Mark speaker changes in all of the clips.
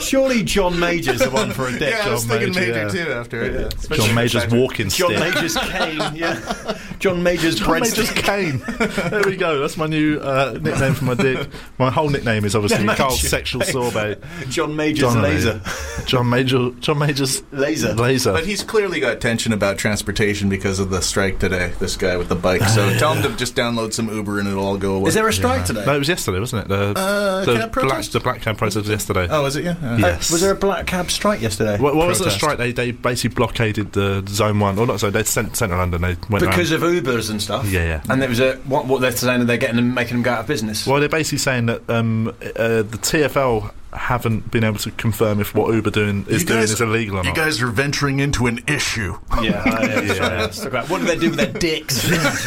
Speaker 1: Surely John Major's the one for a dick.
Speaker 2: Yeah, I was thinking Major too after it. Yeah.
Speaker 3: John Major's walking stick.
Speaker 1: John Major's cane, yeah. John Major's
Speaker 3: cane. There we go. That's my new nickname for my dick. My whole nickname is obviously Carl's Sexual Sorbet.
Speaker 1: John Major's laser.
Speaker 3: John Major's
Speaker 1: laser.
Speaker 2: But he's clearly got tension about transportation because of the strike today, this guy with the bike. So tell him to just download some Uber and it'll all go away.
Speaker 1: Is there a strike today?
Speaker 3: No, it was yesterday, wasn't it?
Speaker 2: Cab protest?
Speaker 3: The black cab protest was yesterday.
Speaker 2: Oh, was it? Yeah.
Speaker 3: Yes.
Speaker 1: Was there a black cab strike yesterday?
Speaker 3: What was the strike? They basically blockaded the Zone 1. Or not Zone, they central London. They went
Speaker 1: because of Ubers and stuff?
Speaker 3: Yeah.
Speaker 1: And there was what they're saying, they're making them go out of business?
Speaker 3: Well, they're basically saying that the TfL haven't been able to confirm if what Uber is illegal or not.
Speaker 2: You guys are venturing into an issue.
Speaker 1: Yeah. What do they do with their dicks?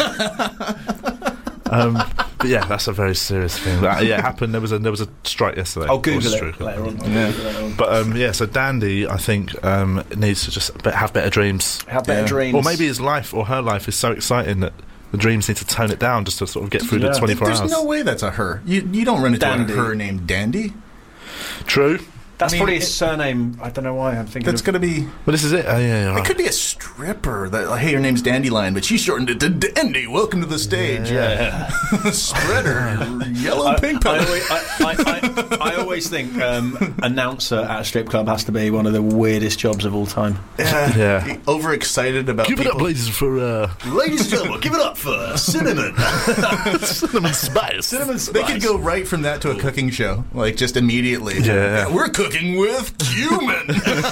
Speaker 3: But yeah, that's a very serious thing. It happened. There was a strike yesterday.
Speaker 1: I'll Google it later on.
Speaker 3: Yeah. But so Dandy, I think, needs to just have better dreams.
Speaker 1: Have better dreams.
Speaker 3: Or maybe his life or her life is so exciting that the dreams need to tone it down just to sort of get through the 24 hours.
Speaker 2: There's no way that's a her. You don't run into a her named Dandy.
Speaker 3: True.
Speaker 1: That's probably his surname. I don't know why I'm thinking.
Speaker 2: That's going to be.
Speaker 3: Well, this is it.
Speaker 2: It could be a stripper. Hey, her name's Dandelion, but she shortened it to Dandy. Welcome to the stage.
Speaker 1: Yeah.
Speaker 2: Spreader. Yellow pink pillow.
Speaker 1: I always think announcer at a strip club has to be one of the weirdest jobs of all time.
Speaker 2: Yeah. Overexcited about.
Speaker 3: Give it up, ladies
Speaker 1: and gentlemen. Give it up for cinnamon.
Speaker 3: Cinnamon spice.
Speaker 2: They could go right from that to a cooking show, like just immediately.
Speaker 3: Yeah.
Speaker 2: We're cooking with cumin.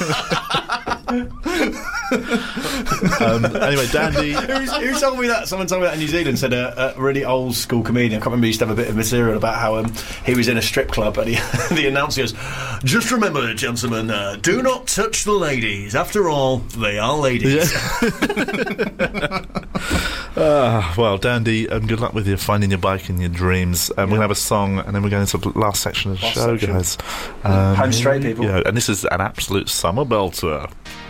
Speaker 3: Anyway, Dandy.
Speaker 1: Who told me that? Someone told me that in New Zealand. Said a really old school comedian. I can't remember. He used to have a bit of material about how he was in a strip club and the announcer goes, "Just remember, gentlemen, do not touch the ladies. After all, they are ladies."
Speaker 3: Yeah. Well, Dandy, good luck with your finding your bike and your dreams. We're going to have a song and then we're going into the last section of the show, guys.
Speaker 1: Home straight, people.
Speaker 3: Yeah, and this is an absolute summer belter.